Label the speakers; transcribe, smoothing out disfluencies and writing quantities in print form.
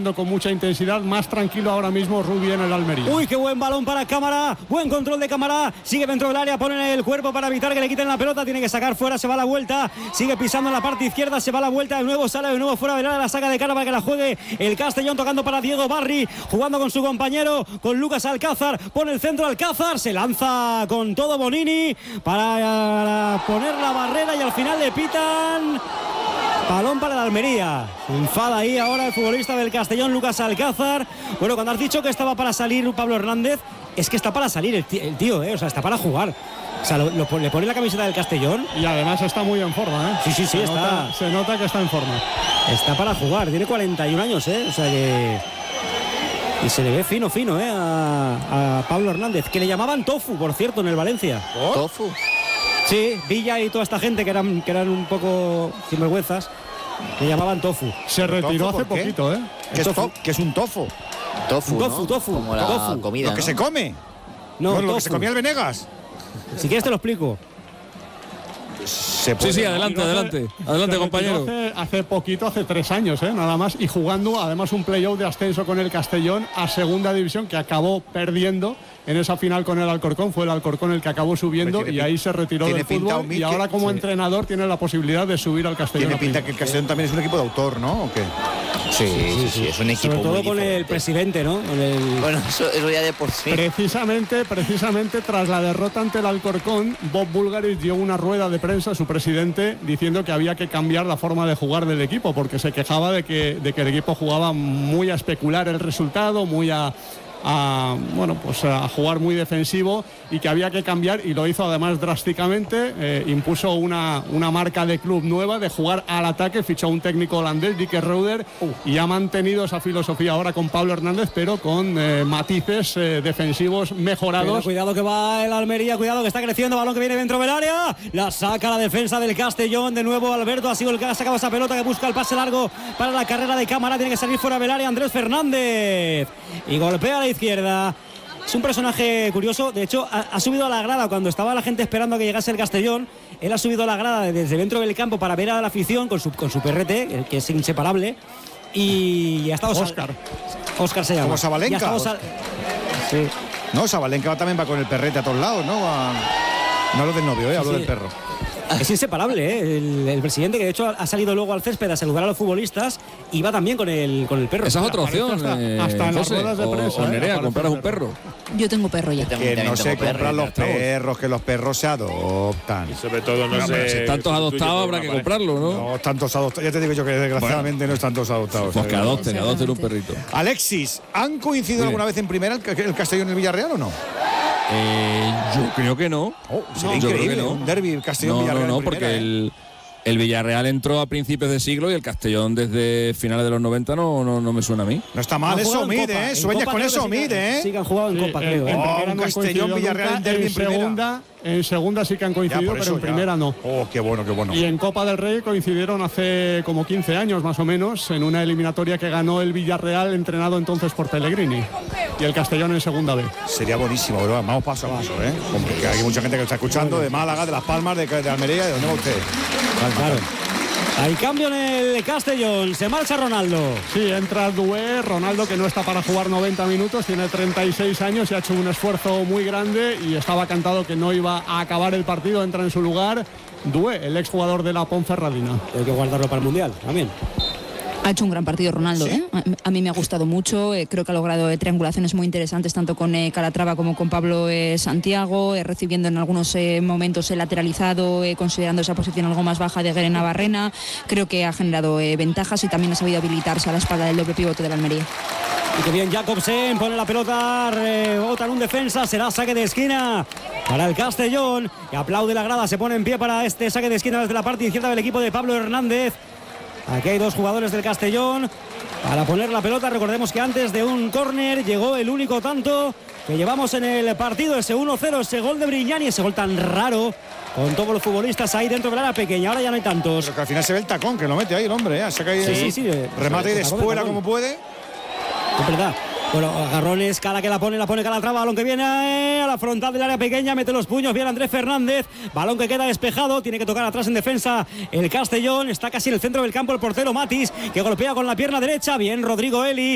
Speaker 1: jugando con mucha intensidad, más tranquilo ahora mismo Rubí en el Almería.
Speaker 2: Uy, qué buen balón para Cámara, buen control de Cámara, sigue dentro del área, pone el cuerpo para evitar que le quiten la pelota, tiene que sacar fuera, se va a la vuelta, sigue pisando en la parte izquierda, se va a la vuelta de nuevo, sale de nuevo fuera del área, la saca de cara para que la juegue el Castellón, tocando para Diego Barri, jugando con su compañero, con Lucas Alcázar, pone el centro Alcázar, se lanza con todo Bonini para poner la barrera y al final le pitan balón para el Almería. Se enfada ahí ahora el futbolista del Castellón, Lucas Alcázar. Bueno, cuando has dicho que estaba para salir Pablo Hernández, es que está para salir el tío, o sea, está para jugar. O sea, le pone la camiseta del Castellón.
Speaker 1: Y además está muy en forma,
Speaker 2: Sí, está.
Speaker 1: Se nota que está en forma.
Speaker 2: Está para jugar, tiene 41 años, O sea que... Y se le ve fino, a Pablo Hernández, que le llamaban Tofu, por cierto, en el Valencia.
Speaker 3: ¿Oh? ¿Tofu?
Speaker 2: Sí, Villa y toda esta gente que eran un poco sinvergüenzas, le llamaban Tofu.
Speaker 1: Se retiró hace poquito,
Speaker 4: ¿Qué es un tofu?
Speaker 3: Tofu, como la comida,
Speaker 4: ¿Lo que se come?
Speaker 2: No,
Speaker 4: lo que se comía el Venegas.
Speaker 2: Si quieres te lo explico.
Speaker 5: Sí, adelante, compañero.
Speaker 1: Hace poquito, hace 3 años, nada más, y jugando además un playoff de ascenso con el Castellón a segunda división, que acabó perdiendo en esa final con el Alcorcón. Fue el Alcorcón el que acabó subiendo y ahí se retiró del fútbol, y ahora como entrenador tiene la posibilidad de subir al Castellón.
Speaker 4: Tiene pinta que el Castellón también es un equipo de autor, ¿no? ¿O qué?
Speaker 3: Sí, es un equipo.
Speaker 2: Sobre todo
Speaker 3: muy
Speaker 2: con
Speaker 3: diferente.
Speaker 2: el presidente, ¿no?
Speaker 3: Bueno, eso ya de por sí.
Speaker 1: Precisamente tras la derrota ante el Alcorcón, Bob Bulgaris dio una rueda de prensa a su presidente diciendo que había que cambiar la forma de jugar del equipo, porque se quejaba de que el equipo jugaba muy a especular el resultado, muy a jugar muy defensivo, y que había que cambiar, y lo hizo además drásticamente. Impuso una marca de club nueva de jugar al ataque, fichó a un técnico holandés, Dick Reuter, y ha mantenido esa filosofía ahora con Pablo Hernández, pero con matices defensivos mejorados.
Speaker 2: Pero cuidado que va el Almería, cuidado que está creciendo, balón que viene dentro del área, la saca la defensa del Castellón, de nuevo Alberto ha sido el que ha sacado esa pelota, que busca el pase largo para la carrera de Cámara, tiene que salir fuera del área Andrés Fernández y golpea a la izquierda. Es un personaje curioso, de hecho ha subido a la grada cuando estaba la gente esperando a que llegase el Castellón. Él ha subido a la grada desde dentro del campo para ver a la afición con su perrete, que es inseparable, y ha estado Óscar se llama.
Speaker 4: Como Sabalenka.
Speaker 2: Sí.
Speaker 4: No, Sabalenka también va con el perrete a todos lados, ¿no? No hablo del novio, hablo del perro.
Speaker 2: Es inseparable, el presidente, que de hecho ha salido luego al césped a saludar a los futbolistas, y va también con el perro.
Speaker 5: Esa es otra opción,
Speaker 1: hasta en las ruedas de prensa.
Speaker 5: O Nerea, compraros un perro.
Speaker 6: Yo tengo perro ya.
Speaker 4: Que no se compran los perros, que los perros se adoptan.
Speaker 7: Y sobre todo no sé.
Speaker 5: Tantos adoptados habrá que comprarlo, ¿no?
Speaker 4: No, tantos adoptados. Ya te digo yo que desgraciadamente no es tantos adoptados.
Speaker 5: Pues que adopten un perrito.
Speaker 4: Alexis, ¿han coincidido alguna vez en primera el Castellón y el Villarreal o no?
Speaker 5: Yo creo que no.
Speaker 4: Sería
Speaker 5: yo
Speaker 4: increíble,
Speaker 5: creo que no.
Speaker 4: un derbi, el Castellón-Villarreal.
Speaker 5: No, porque el Villarreal entró a principios de siglo y el Castellón desde finales de los 90 no me suena a mí.
Speaker 4: No está mal eso, Mide, sueñas con eso, Mide,
Speaker 2: Sí que han jugado en Copa, creo.
Speaker 4: Un Castellón-Villarreal en derbi en primera.
Speaker 1: En segunda sí que han coincidido, pero en primera no.
Speaker 4: Qué bueno, qué bueno.
Speaker 1: Y en Copa del Rey coincidieron hace como 15 años más o menos, en una eliminatoria que ganó el Villarreal, entrenado entonces por Pellegrini, y el Castellón en segunda B.
Speaker 4: Sería buenísimo, bro. Vamos paso a paso, porque hay mucha gente que lo está escuchando, de Málaga, de Las Palmas, de Almería, ¿de dónde va usted?
Speaker 2: Claro. Hay cambio en el Castellón, se marcha Ronaldo.
Speaker 1: Sí, entra Doué, Ronaldo, que no está para jugar 90 minutos, tiene 36 años y ha hecho un esfuerzo muy grande y estaba cantado que no iba a acabar el partido, entra en su lugar Doué, el exjugador de la Ponferradina.
Speaker 2: Hay que guardarlo para el Mundial, también.
Speaker 6: Ha hecho un gran partido Ronaldo, ¿sí? A mí me ha gustado mucho, creo que ha logrado triangulaciones muy interesantes tanto con Calatrava como con Pablo Santiago, recibiendo en algunos momentos lateralizado, considerando esa posición algo más baja de Guerena Barrena. Creo que ha generado ventajas y también ha sabido habilitarse a la espalda del doble pivote de la Almería.
Speaker 2: Y que bien Jacobsen, pone la pelota, rebota en un defensa, será saque de esquina para el Castellón, y aplaude la grada, se pone en pie para este saque de esquina desde la parte izquierda del equipo de Pablo Hernández. Aquí hay dos jugadores del Castellón para poner la pelota. Recordemos que antes de un córner llegó el único tanto que llevamos en el partido, ese 1-0, ese gol de Brignani, ese gol tan raro, con todos los futbolistas ahí dentro del área pequeña. Ahora ya no hay tantos.
Speaker 4: Pero que al final se ve el tacón, que lo mete ahí el hombre, saca ahí remate y de espuela como puede.
Speaker 2: Es verdad. Bueno, agarrones, Cala que la pone Calatrava, balón que viene a la frontal del área pequeña, mete los puños, bien Andrés Fernández, balón que queda despejado, tiene que tocar atrás en defensa el Castellón, está casi en el centro del campo el portero Matis, que golpea con la pierna derecha, bien Rodrigo Eli.